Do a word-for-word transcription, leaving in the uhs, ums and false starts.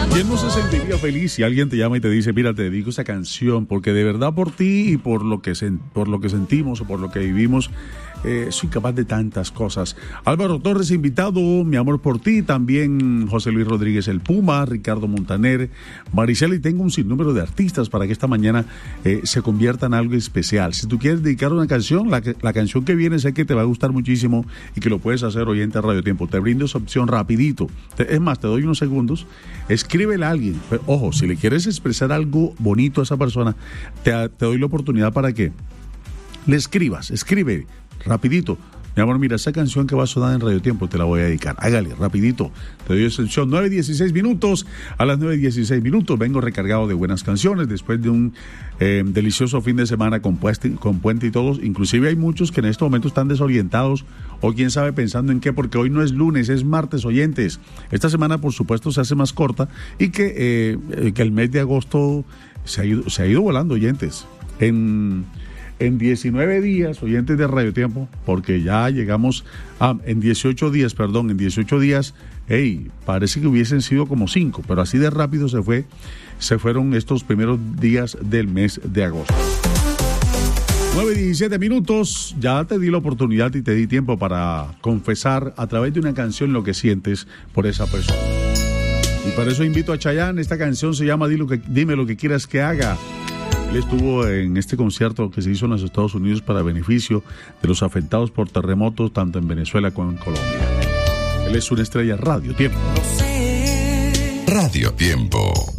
¿Quién no se sentiría feliz si alguien te llama y te dice, mira, te dedico esa canción porque de verdad por ti y por lo que, sen- por lo que sentimos o por lo que vivimos, eh, soy capaz de tantas cosas? Álvaro Torres invitado, Mi amor por ti, también José Luis Rodríguez el Puma, Ricardo Montaner, Maricela, y tengo un sinnúmero de artistas para que esta mañana eh, se convierta en algo especial. Si tú quieres dedicar una canción, la, que- la canción que viene sé que te va a gustar muchísimo y que lo puedes hacer oyente a Radio Tiempo. Te brindo esa opción rapidito. Te- es más, te doy unos segundos, escríbele a alguien. Pero, ojo, si le quieres expresar algo bonito a esa persona, te, te doy la oportunidad para que le escribas, escribe rapidito. Mi amor, mira, esa canción que va a sonar en Radio Tiempo te la voy a dedicar. Hágale, rapidito. Te doy extensión. nueve dieciséis minutos. A las nueve dieciséis minutos vengo recargado de buenas canciones después de un eh, delicioso fin de semana con, pueste, con puente y todos. Inclusive hay muchos que en este momento están desorientados o quién sabe pensando en qué, porque hoy no es lunes, es martes, oyentes. Esta semana, por supuesto, se hace más corta y que, eh, que el mes de agosto se ha ido, se ha ido volando, oyentes. En... En diecinueve días, oyentes de Radio Tiempo, porque ya llegamos a, en dieciocho días, perdón, en dieciocho días, hey, parece que hubiesen sido como cinco, pero así de rápido se fue, se fueron estos primeros días del mes de agosto. nueve diecisiete minutos, ya te di la oportunidad y te di tiempo para confesar a través de una canción lo que sientes por esa persona. Y para eso invito a Chayanne, esta canción se llama Dime lo que, dime lo que quieras que haga. Él estuvo en este concierto que se hizo en los Estados Unidos para beneficio de los afectados por terremotos tanto en Venezuela como en Colombia. Él es una estrella Radio Tiempo. Radio Tiempo.